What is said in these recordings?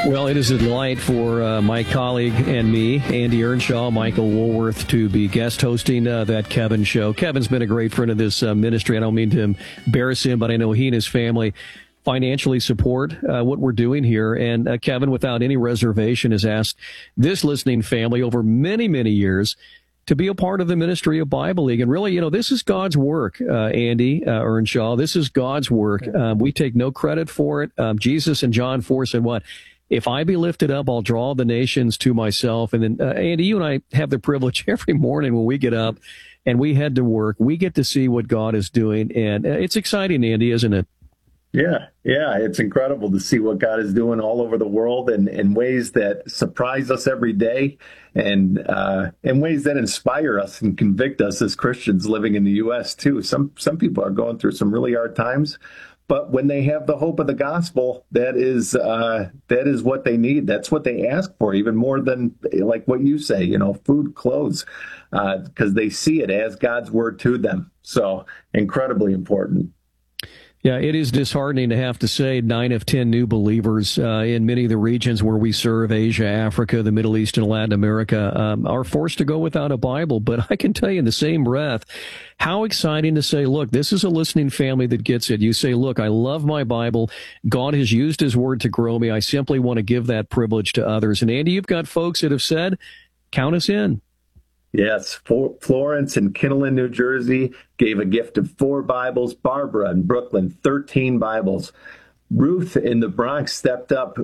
Well, it is a delight for my colleague and me, Andy Earnshaw, Michael Woolworth, to be guest hosting that Kevin show. Kevin's been a great friend of this ministry. I don't mean to embarrass him, but I know he and his family financially support what we're doing here. And Kevin, without any reservation, has asked this listening family over many, many years to be a part of the ministry of Bible League. And really, you know, this is God's work, Andy Earnshaw. This is God's work. We take no credit for it. Jesus and John 4 said what? If I be lifted up, I'll draw the nations to myself. And then, Andy, you and I have the privilege every morning when we get up and we head to work, we get to see what God is doing. And it's exciting, Andy, isn't it? Yeah, it's incredible to see what God is doing all over the world and in ways that surprise us every day and in ways that inspire us and convict us as Christians living in the U.S. too. Some people are going through some really hard times. But when they have the hope of the gospel, that is what they need. That's what they ask for, even more than like what you say, you know, food, clothes, because they see it as God's word to them. So incredibly important. Yeah, it is disheartening to have to say 9 of 10 new believers in many of the regions where we serve, Asia, Africa, the Middle East, and Latin America, are forced to go without a Bible. But I can tell you in the same breath, how exciting to say, look, this is a listening family that gets it. You say, look, I love my Bible. God has used his word to grow me. I simply want to give that privilege to others. And Andy, you've got folks that have said, count us in. Yes, Florence in Kinnelon, New Jersey, gave a gift of 4 Bibles. Barbara in Brooklyn, 13 Bibles. Ruth in the Bronx stepped up.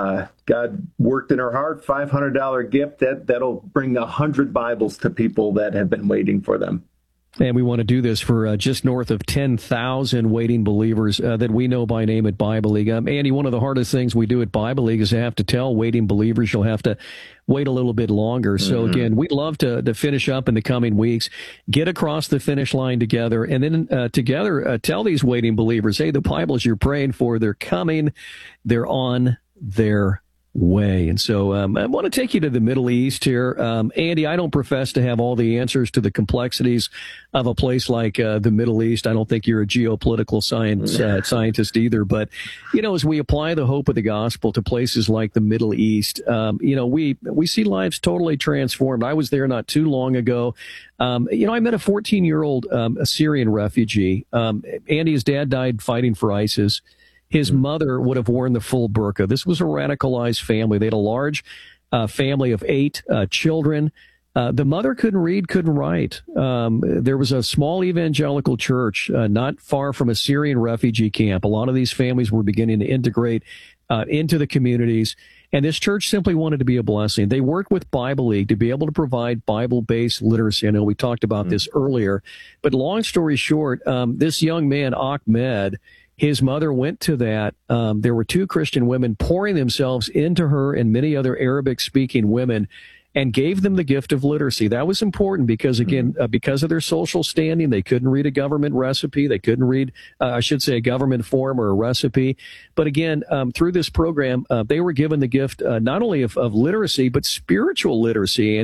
God worked in her heart, $500 gift. That'll bring 100 Bibles to people that have been waiting for them. And we want to do this for just north of 10,000 waiting believers that we know by name at Bible League. Andy, one of the hardest things we do at Bible League is to have to tell waiting believers you'll have to wait a little bit longer. So again, we'd love to finish up in the coming weeks, get across the finish line together, and then together tell these waiting believers, hey, the Bibles you're praying for, they're coming, they're on their way. And so I want to take you to the Middle East here. Andy, I don't profess to have all the answers to the complexities of a place like the Middle East. I don't think you're a geopolitical scientist either. But, you know, as we apply the hope of the gospel to places like the Middle East, you know, we see lives totally transformed. I was there not too long ago. You know, I met a 14-year-old Syrian refugee. Andy, his dad died fighting for ISIS. His mother would have worn the full burqa. This was a radicalized family. They had a large family of 8 children. The mother couldn't read, couldn't write. There was a small evangelical church not far from a Syrian refugee camp. A lot of these families were beginning to integrate into the communities. And this church simply wanted to be a blessing. They worked with Bible League to be able to provide Bible-based literacy. I know we talked about this earlier. But long story short, this young man, Ahmed, his mother went to that. There were 2 Christian women pouring themselves into her and many other Arabic-speaking women and gave them the gift of literacy. That was important because, again, because of their social standing, they couldn't read a government recipe. They couldn't read, I should say, a government form or a recipe. But again, through this program, they were given the gift not only of literacy, but spiritual literacy.